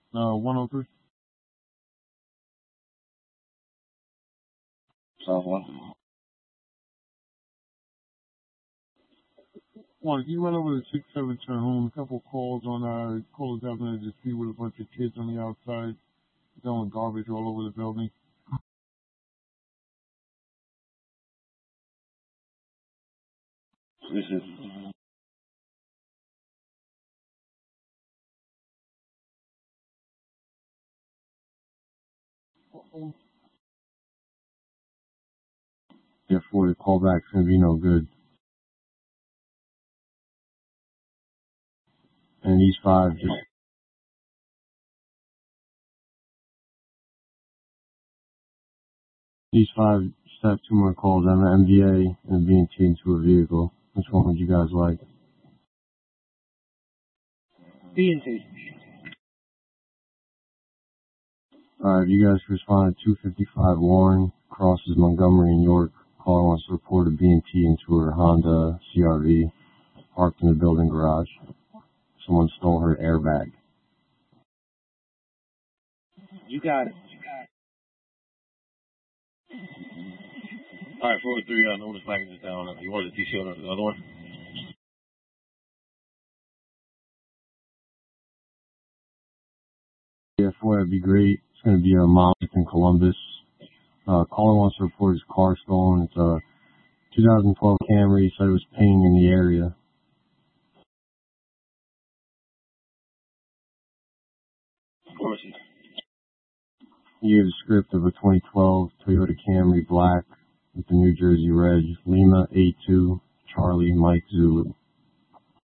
103. South one. One, can you run over to 67 turn home? A couple calls on callers having a dispute with a bunch of kids on the outside, throwing garbage all over the building. This is. Therefore, the callback's gonna be no good. And these five just have two more calls. I'm an MVA and a B&T into a vehicle. Which one would you guys like? B&T. Alright, you guys respond to 255 Warren, crosses Montgomery and York. Caller wants to report a B&T into her Honda CRV, parked in the building garage. Someone stole her airbag. You got it. Alright, 403, notice package is down. You wanted the TC on the other one? Yeah, 4, that'd be great. It's going to be a Monmouth in Columbus. Caller wants to report his car stolen. It's a 2012 Camry. He said it was pinging in the area. Of course. He gave a script of a 2012 Toyota Camry black with the New Jersey reg, Lima A2, Charlie Mike Zulu.